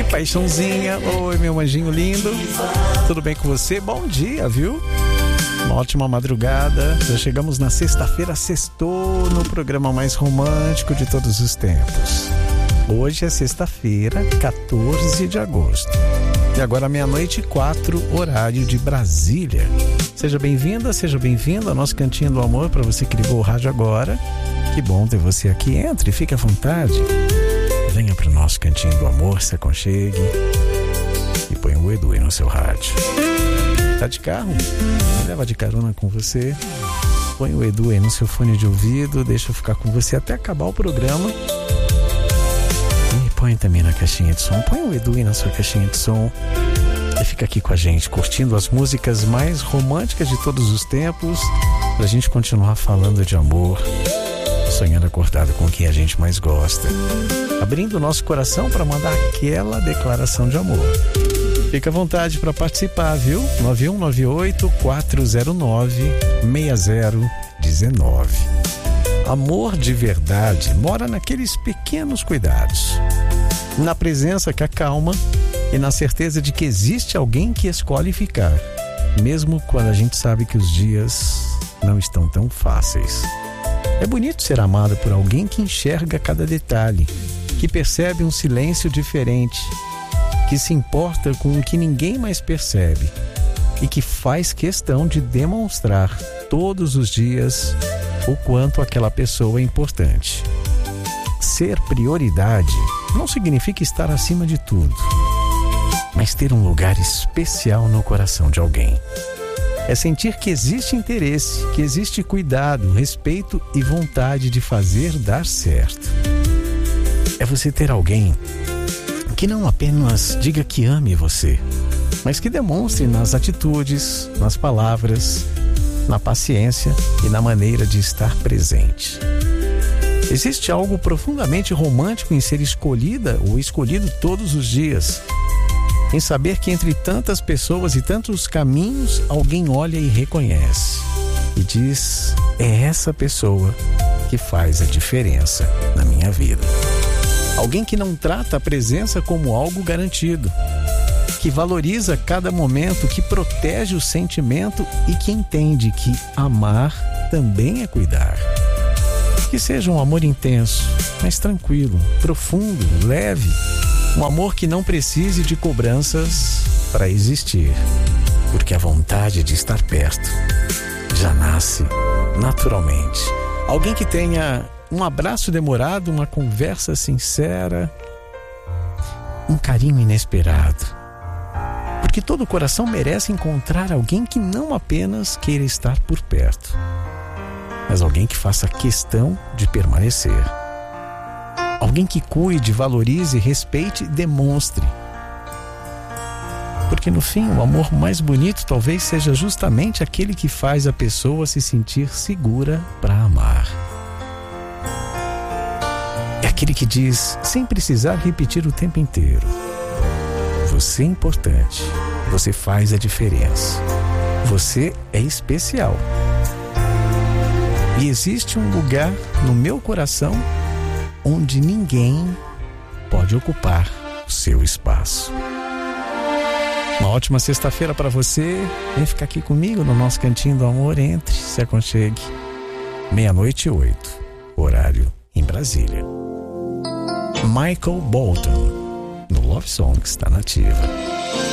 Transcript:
Paixãozinha, oi meu anjinho lindo, tudo bem com você? Bom dia, viu? Uma ótima madrugada, já chegamos na sexta-feira, sextou no programa mais romântico de todos os tempos. Hoje é sexta-feira, 14 de agosto. E agora 00:04, horário de Brasília. Seja bem-vinda, seja bem-vindo ao nosso Cantinho do Amor, para você que ligou o rádio agora. Que bom ter você aqui, entre, fique à vontade. Venha para o nosso Cantinho do Amor, se aconchegue e põe o Edu aí no seu rádio. Tá de carro? Leva de carona com você. Põe o Edu aí no seu fone de ouvido, deixa eu ficar com você até acabar o programa. E põe também na caixinha de som. Põe o Edu aí na sua caixinha de som. E fica aqui com a gente, curtindo as músicas mais românticas de todos os tempos, pra gente continuar falando de amor, sonhando acordado com quem a gente mais gosta, abrindo o nosso coração para mandar aquela declaração de amor. Fica à vontade para participar, viu? 9198-409-6019. Amor de verdade mora naqueles pequenos cuidados, na presença que acalma e na certeza de que existe alguém que escolhe ficar, mesmo quando a gente sabe que os dias não estão tão fáceis. É bonito ser amado por alguém que enxerga cada detalhe, que percebe um silêncio diferente, que se importa com o que ninguém mais percebe e que faz questão de demonstrar todos os dias o quanto aquela pessoa é importante. Ser prioridade não significa estar acima de tudo, mas ter um lugar especial no coração de alguém. É sentir que existe interesse, que existe cuidado, respeito e vontade de fazer dar certo. É você ter alguém que não apenas diga que ame você, mas que demonstre nas atitudes, nas palavras, na paciência e na maneira de estar presente. Existe algo profundamente romântico em ser escolhida ou escolhido todos os dias, em saber que entre tantas pessoas e tantos caminhos, alguém olha e reconhece e diz: é essa pessoa que faz a diferença na minha vida. Alguém que não trata a presença como algo garantido, que valoriza cada momento, que protege o sentimento e que entende que amar também é cuidar. Que seja um amor intenso, mas tranquilo, profundo, leve. Um amor que não precise de cobranças para existir, porque a vontade de estar perto já nasce naturalmente. Alguém que tenha um abraço demorado, uma conversa sincera, um carinho inesperado. Porque todo coração merece encontrar alguém que não apenas queira estar por perto, mas alguém que faça questão de permanecer. Alguém que cuide, valorize, respeite e demonstre. Porque no fim, o amor mais bonito talvez seja justamente aquele que faz a pessoa se sentir segura para amar. É aquele que diz, sem precisar repetir o tempo inteiro: você é importante, você faz a diferença, você é especial. E existe um lugar no meu coração onde ninguém pode ocupar o seu espaço. Uma ótima sexta-feira para você. Vem ficar aqui comigo no nosso Cantinho do Amor. Entre, se aconchegue. 00:08, horário em Brasília. Michael Bolton, no Love Songs, está nativa.